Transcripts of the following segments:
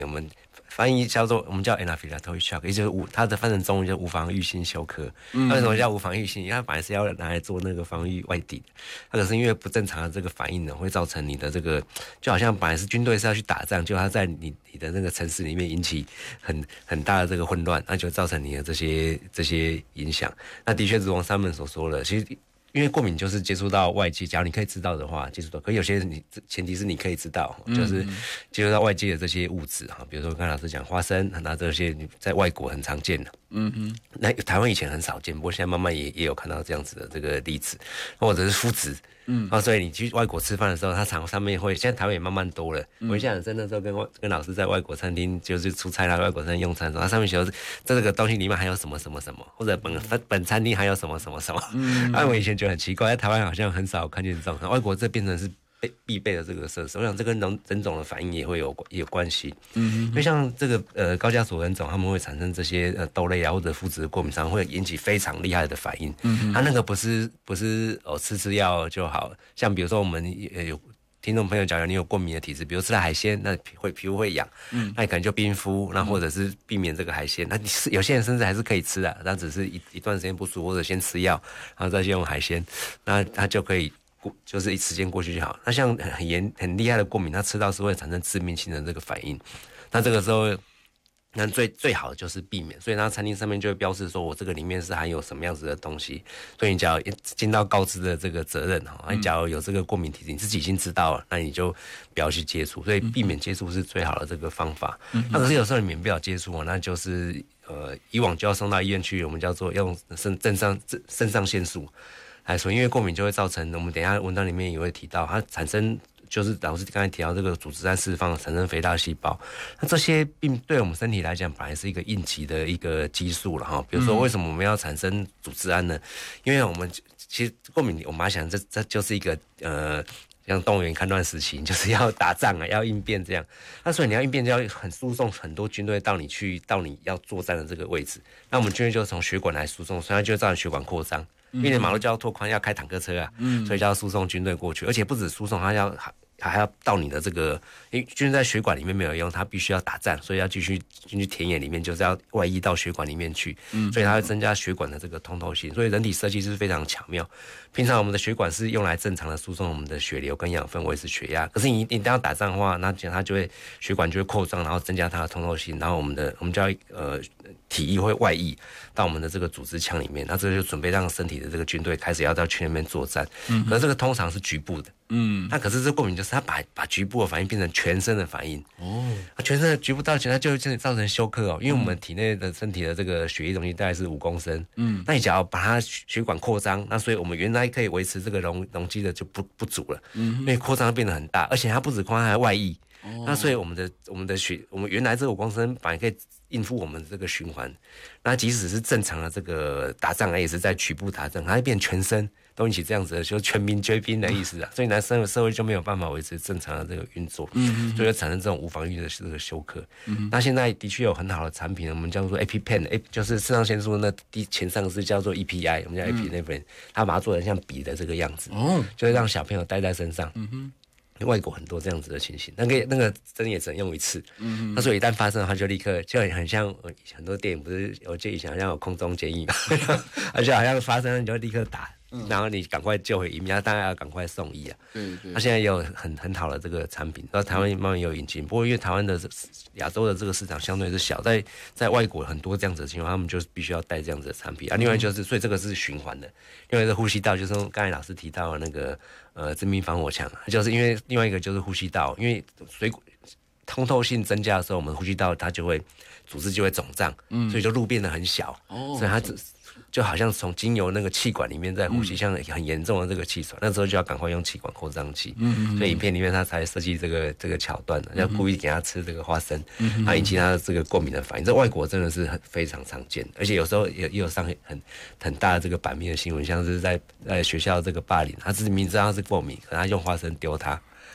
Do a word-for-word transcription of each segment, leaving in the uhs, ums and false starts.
我们翻译叫做我们叫 anaphylactosis shock， 也就是无它的翻成中文叫无防御性休克。嗯、为什么叫无防御性？因为它本来是要拿来做那个防御外敌，它可是因为不正常的这个反应呢，会造成你的这个就好像本来是军队是要去打仗，就它在你你的那个城市里面引起很很大的这个混乱，那就造成你的这些这些影响。那的确如同他们所说的，其实。因为过敏就是接触到外界，假如你可以知道的话，接触到，可有些你前提是你可以知道，就是接触到外界的这些物质哈，比如说刚才老师讲花生，那这些你在外国很常见的，嗯哼，那台湾以前很少见，不过现在慢慢也也有看到这样子的这个例子，或者是麸质。嗯，啊，所以你去外国吃饭的时候，它常上面会，现在台湾也慢慢多了。嗯、我印象很深的时候跟跟老师在外国餐厅就是出差啦，外国餐厅用餐的时候，它上面写的是这个东西里面含有什么什么什么，或者本本餐厅含有什么什么什么。嗯，啊，我以前觉得很奇怪，在台湾好像很少看见这种，外国这变成是必必备的这个设施。我想这跟人人种的反应也会有也有关系。嗯，因为像这个呃高加索人种，他们会产生这些呃豆类啊或者麸质的过敏伤，会引起非常厉害的反应。嗯，它、啊、那个不是不是哦吃吃药就好，像比如说我们有听众朋友讲，你有过敏的体质，比如吃了海鲜，那皮会皮肤会痒，嗯，那你可能就冰敷，那或者是避免这个海鲜。那你是有些人甚至还是可以吃的，但只是一一段时间不舒服，或者先吃药，然后再先用海鲜，那它就可以。就是一时间过去就好。那像很严很厉害的过敏，它吃到是会产生致命性的这个反应。那这个时候，那最最好的就是避免。所以，它餐厅上面就会标示说，我这个里面是含有什么样子的东西。所以，你只要尽到告知的这个责任哈。你假如有这个过敏体质，你自己已经知道了，那你就不要去接触。所以，避免接触是最好的这个方法。嗯、那可是有时候你免不了接触，那就是呃，以往就要送到医院去，我们叫做用肾肾上肾上腺素。来说，因为过敏就会造成，我们等一下文章里面也会提到，它产生就是老师刚才提到这个组织胺释放，产生肥大细胞。那这些并对我们身体来讲，本来是一个应急的一个激素了哈。比如说，为什么我们要产生组织胺呢？因为我们其实过敏，我们想这这就是一个呃。像动员戡乱时期，就是要打仗啊，要应变这样。那所以你要应变，就要很输送很多军队到你去，到你要作战的这个位置。那我们军队就从血管来输送，所以它就会造成血管扩张。因为你马路就要拓宽，要开坦克车啊，嗯、所以就要输送军队过去，而且不止输送，它要还要到你的这个，因为军队在血管里面没有用，它必须要打仗，所以要继续进去田野里面，就是要外溢到血管里面去，嗯、所以它会增加血管的这个通透性。所以人体设计是非常巧妙。平常我们的血管是用来正常的输送我们的血流跟养分，维持血压。可是你一旦要打仗的话，那它就会血管就会扩张，然后增加它的通透性，然后我们的我们叫呃体液会外溢到我们的这个组织腔里面，那这个就准备让身体的这个军队开始要到去那边作战。嗯，可是这个通常是局部的。嗯，那可是这过敏就是它把把局部的反应变成全身的反应。哦，全身的局部到全身就会造成休克哦，因为我们体内的身体的这个血液容积大概是五公升。嗯，那你只要把它血管扩张，那所以我们原来可以维持这个容容积的就不不足了。嗯，因为扩张变得很大，而且它不止扩张还外溢。哦，那所以我们的我们的血，我们原来这个五公升本来可以应付我们这个循环，那即使是正常的这个打仗，也是在局部打仗，它会变全身都引起这样子的，就全民皆兵的意思啊。所以男生的社会就没有办法维持正常的这个运作，嗯，所以就产生这种无防御的这个休克。嗯，那现在的确有很好的产品，我们叫做 EpiPen， 就是肾上腺素那第前三个字叫做 E P I， 我们叫 Epinephrine， 它把它做成像笔的这个样子，哦，就会让小朋友戴在身上。嗯哼。外国很多这样子的情形，那个那个针也只能用一次，嗯，那所以一旦发生，它就立刻就很像很多电影，不是我记得以前好像有空中监狱嘛，而且好像发生你就立刻打，嗯、然后你赶快救回一命，当然要赶快送医啊。对对。那现在也有很很好的这个产品，然后台湾慢慢也有引进，不过因为台湾的亚洲的这个市场相对是小，在在外国很多这样子的情况，他们就必须要带这样子的产品啊。另外就是，所以这个是循环的，另外是呼吸道，就是刚才老师提到的那个。呃，致命防火墙，就是因为另外一个就是呼吸道，因为水果通透性增加的时候，我们呼吸道它就会组织就会肿胀，嗯，所以就路变得很小，哦，所以它只就好像从经由那个气管里面在呼吸，嗯、像很严重的这个气喘，那时候就要赶快用气管扩张器，嗯，所以影片里面他才设计这个这个桥段的，要故意给他吃这个花生，嗯，啊，引起他的这个过敏的反应。在外国真的是很非常常见的，而且有时候也也有上很很大的这个版面的新闻，像是在在学校这个霸凌，他自己明知道他是过敏，可他用花生丢他。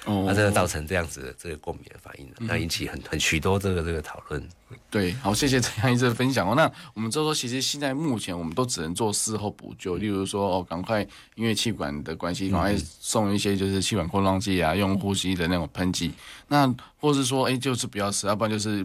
哦，那真的造成这样子的这个过敏的反应，嗯、那引起很很许多这个这个讨论。 对，好，谢谢陈杨医生的分享哦。那我们就说，其实现在目前我们都只能做事后补救，例如说哦，赶快因为气管的关系，赶快送一些就是气管扩张剂啊，用呼吸的那种喷剂。那或是说，哎，就是不要吃，要不然就是